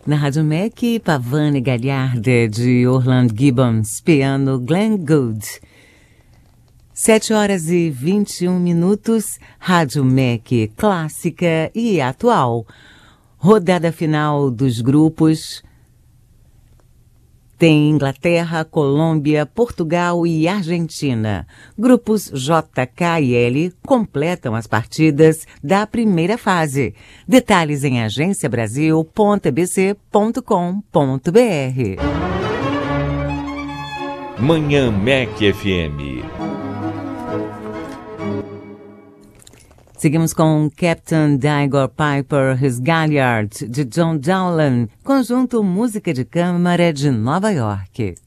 Na Rádio MEC, Pavane Galharde, de Orland Gibbons, piano Glenn Gould. 7h21, Rádio MEC, clássica e atual. Rodada final dos grupos. Tem Inglaterra, Colômbia, Portugal e Argentina. Grupos J, K e L completam as partidas da primeira fase. Detalhes em agenciabrasil.bc.com.br. Manhã MEC FM. Seguimos com Captain Igor Piper, His Galliard, de John Dowland, conjunto Música de Câmara de Nova York.